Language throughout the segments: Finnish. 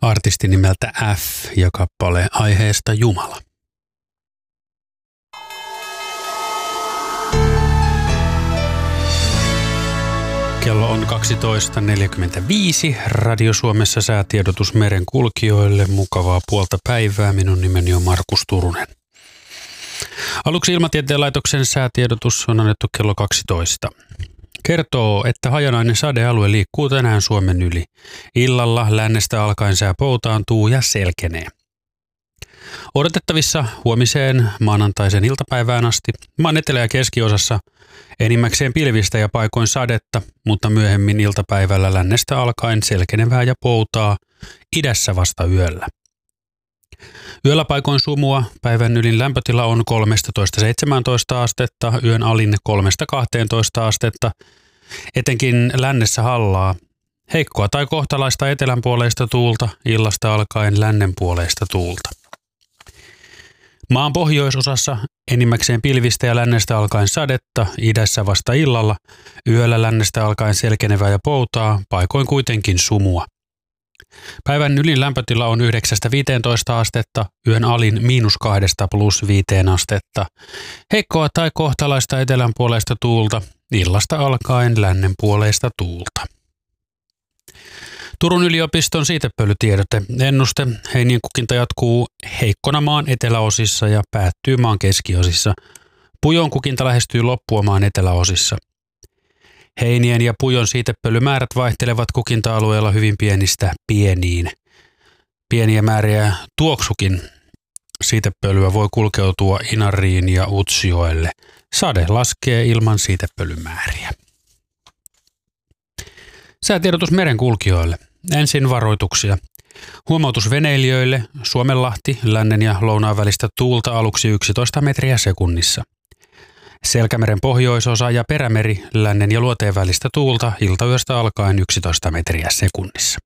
artisti nimeltä F ja kappale aiheesta Jumala. Kello on 12.45. Radio Suomessa säätiedotus merenkulkijoille. Mukavaa puolta päivää. Minun nimeni on Markus Turunen. Aluksi Ilmatieteen laitoksen säätiedotus on annettu kello 12. Kertoo, että hajanainen sadealue liikkuu tänään Suomen yli. Illalla lännestä alkaen sää poutaantuu ja selkenee. Odotettavissa huomiseen maanantaisen iltapäivään asti maan etelä- ja keskiosassa enimmäkseen pilvistä ja paikoin sadetta, mutta myöhemmin iltapäivällä lännestä alkaen selkenevää ja poutaa, idässä vasta yöllä. Yöllä paikoin sumua, päivän ylin lämpötila on 13–17 astetta, yön alin 3–12 astetta, etenkin lännessä hallaa. Heikkoa tai kohtalaista etelänpuoleista tuulta, illasta alkaen lännenpuoleista tuulta. Maan pohjoisosassa enimmäkseen pilvistä ja lännestä alkaen sadetta, idässä vasta illalla, yöllä lännestä alkaen selkenevää ja poutaa, paikoin kuitenkin sumua. Päivän ylin lämpötila on 9–15 astetta, yön alin -2–+5 astetta. Heikkoa tai kohtalaista etelänpuoleista tuulta, illasta alkaen lännenpuoleista tuulta. Turun yliopiston siitepölytiedote. Ennuste. Heinien kukinta jatkuu heikkona maan eteläosissa ja päättyy maan keskiosissa. Pujon kukinta lähestyy loppua maan eteläosissa. Heinien ja pujon siitepölymäärät vaihtelevat kukinta-alueella hyvin pienistä pieniin. Pieniä määriä tuoksukin siitepölyä voi kulkeutua Inariin ja Utsjoelle. Sade laskee ilman siitepölymääriä. Säätiedotus merenkulkijoille. Ensin varoituksia. Huomautus veneilijöille. Suomenlahti, lännen ja lounaan välistä tuulta aluksi 11 metriä sekunnissa. Selkämeren pohjoisosa ja Perämeri, lännen ja luoteen välistä tuulta iltayöstä alkaen 11 metriä sekunnissa.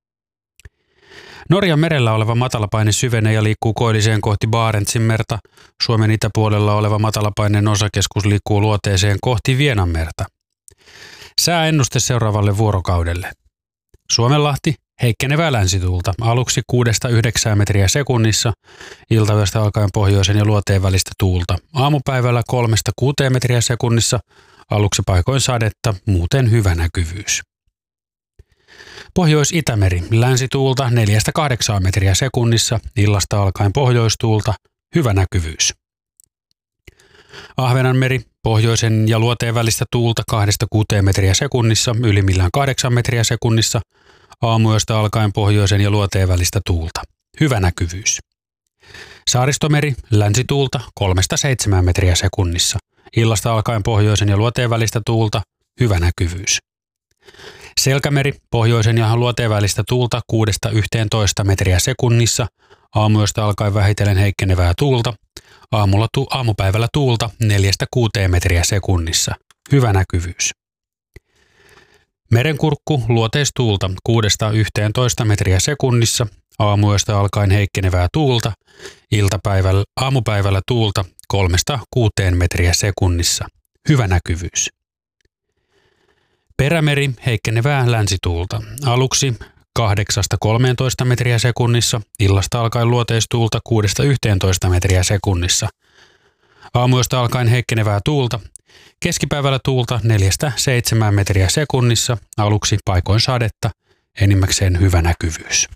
Norjan merellä oleva matalapaine syvenee ja liikkuu koilliseen kohti Barentsin merta. Suomen itäpuolella oleva matalapaineen osakeskus liikkuu luoteeseen kohti Vienanmerta. Sääennuste seuraavalle vuorokaudelle. Suomenlahti, heikkenevää länsituulta, aluksi 6–9 metriä sekunnissa, iltayöstä alkaen pohjoisen ja luoteen välistä tuulta, aamupäivällä 3–6 metriä sekunnissa, aluksi paikoin sadetta, muuten hyvä näkyvyys. Pohjois-Itämeri, länsituulta 4–8 metriä sekunnissa, illasta alkaen pohjoistuulta, hyvä näkyvyys. Ahvenanmeri, pohjoisen ja luoteen välistä tuulta 2–6 metriä sekunnissa, ylimmillään 8 metriä sekunnissa, aamuyöstä alkaen pohjoisen ja luoteen välistä tuulta. Hyvä näkyvyys. Saaristomeri, länsituulta 3–7 metriä sekunnissa, illasta alkaen pohjoisen ja luoteen välistä tuulta. Hyvä näkyvyys. Selkämeri, pohjoisen ja luoteen välistä tuulta 6–11 metriä sekunnissa, aamuyöstä alkaen vähitellen heikkenevää tuulta. Aamupäivällä tuulta 4–6 metriä sekunnissa. Hyvä näkyvyys. Merenkurkku, luoteistuulta 6–11 metriä sekunnissa. Aamuyöstä alkaen heikkenevää tuulta. Aamupäivällä tuulta 3–6 metriä sekunnissa. Hyvä näkyvyys. Perämeri, heikkenevää länsituulta. Aluksi 8–13 metriä sekunnissa, illasta alkaen luoteistuulta 6–11 metriä sekunnissa. Aamuyöstä alkaen heikkenevää tuulta, keskipäivällä tuulta 4–7 metriä sekunnissa, aluksi paikoin sadetta, enimmäkseen hyvä näkyvyys.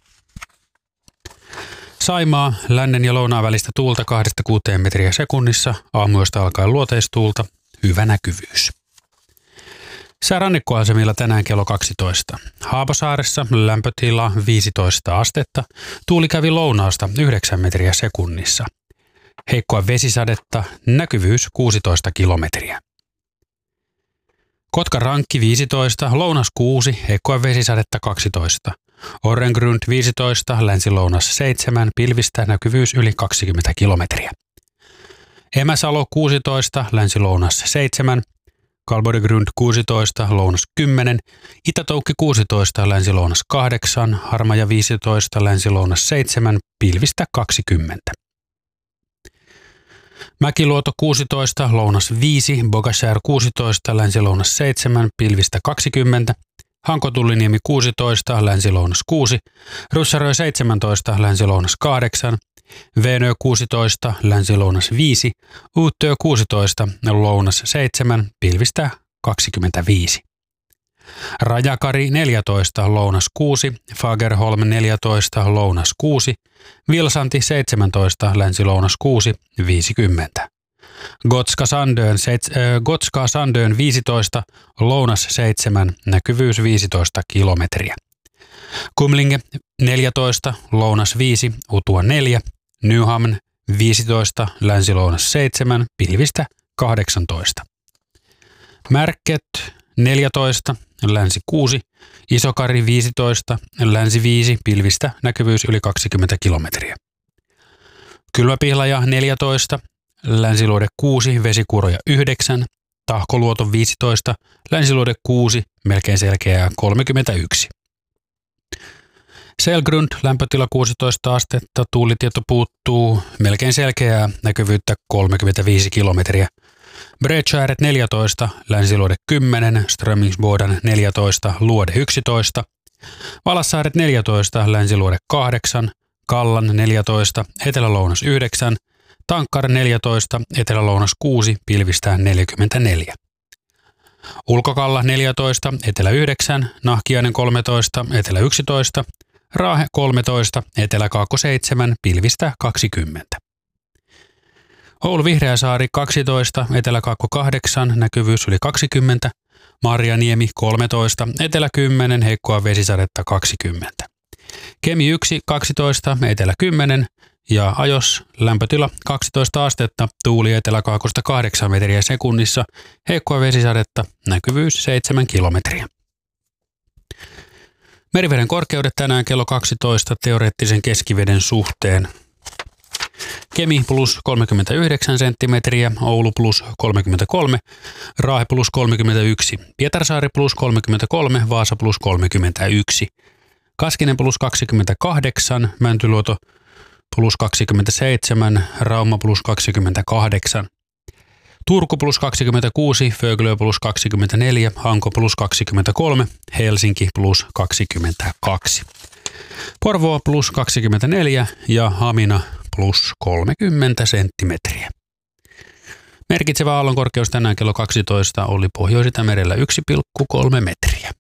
Saimaa, lännen ja lounaan välistä tuulta 2–6 metriä sekunnissa, aamuyöstä alkaen luoteistuulta, hyvä näkyvyys. Sää rannikkoasemilla tänään kello 12. Haapasaaressa lämpötila 15 astetta, tuuli kävi lounaasta 9 metriä sekunnissa. Heikkoa vesisadetta, näkyvyys 16 kilometriä. Kotka-Rankki 15, lounas 6, heikkoa vesisadetta 12. Orrengrund 15, länsi-lounas 7, pilvistä, näkyvyys yli 20 kilometriä. Emäsalo 16, länsi-lounas 7, Kalbodegrund 16, lounas 10, Itä-Toukki 16, länsi-lounas 8, Harmaja 15, länsi-lounas 7, pilvistä 20. Mäkiluoto 16, lounas 5, Bogashär 16, länsi-lounas 7, pilvistä 20, Hanko Tulliniemi 16, Länsi-Lounas 6, Ryssärö 17, Länsi-Lounas 8, Veenö 16, Länsi-Lounas 5, Uuttöö 16, Lounas 7, pilvistä 25. Rajakari 14, Lounas 6, Fagerholm 14, Lounas 6, Vilsanti 17, Länsi-Lounas 6, 50. Gotska Sandön 15, Lounas 7, näkyvyys 15 kilometriä. Kumlinge 14, Lounas 5, Utua 4, Nyhamn 15, Länsi-Lounas 7, pilvistä 18. Märket 14, Länsi 6, Isokari 15, Länsi 5, pilvistä näkyvyys yli 20 kilometriä. Kylmäpihlaja 14, Länsiluode 6, Vesikuuroja 9, Tahkoluoto 15, Länsiluode 6, melkein selkeää 31. Selgrund, lämpötila 16 astetta, tuulitieto puuttuu, melkein selkeää näkyvyyttä 35 kilometriä. Bredskärret 14, Länsiluode 10, Strömingsboden 14, Luode 11, Valassaaret 14, Länsiluode 8, Kallan 14, Etelä-Lounas 9, Tankkar 14, Etelä-Lounas 6, pilvistään 44. Ulkokalla 14, Etelä 9, Nahkiainen 13, Etelä 11, Raahe 13, Etelä-Kaakko 7, pilvistä 20. Oulu Vihreäsaari 12, Etelä-Kaakko 8, näkyvyys yli 20, Marjaniemi 13, Etelä 10, heikkoa vesisadetta 20. Kemi 1, 12, Etelä 10 ja Ajos lämpötila 12 astetta, tuuli Etelä-Kaakosta 8 metriä sekunnissa, heikkoa vesisadetta, näkyvyys 7 kilometriä. Meriveden korkeudet tänään kello 12 teoreettisen keskiveden suhteen. Kemi plus 39 senttimetriä, Oulu plus 33, Raahe plus 31, Pietarsaari plus 33, Vaasa plus 31, Kaskinen plus 28, Mäntyluoto plus 27, Rauma plus 28, Turku plus 26, Föglö plus 24, Hanko plus 23, Helsinki plus 22. Porvoo plus 24 ja Hamina plus 30 senttimetriä. Merkitsevä aallonkorkeus tänään kello 12 oli Pohjois-Itämerellä 1,3 metriä.